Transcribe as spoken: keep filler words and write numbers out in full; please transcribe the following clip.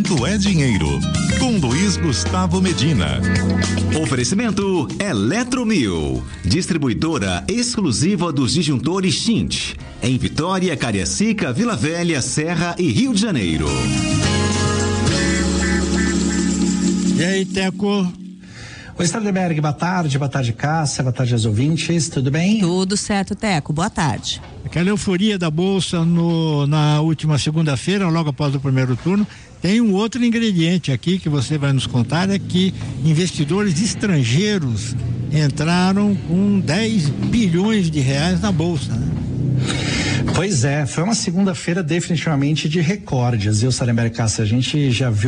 Assunto é dinheiro. Com Luiz Gustavo Medina. Oferecimento Eletromil, distribuidora exclusiva dos disjuntores Schint, em Vitória, Cariacica, Vila Velha, Serra e Rio de Janeiro. E aí, Teco? Oi, Sardenberg, boa tarde, boa tarde, Cássia, boa tarde aos ouvintes, tudo bem? Tudo certo, Teco, boa tarde. Aquela euforia da Bolsa no, na última segunda-feira, logo após o primeiro turno, tem um outro ingrediente aqui que você vai nos contar, é que investidores estrangeiros entraram com dez bilhões de reais na Bolsa, né? Pois é, foi uma segunda-feira definitivamente de recordes, viu, Sardenberg, Cássia? A gente já viu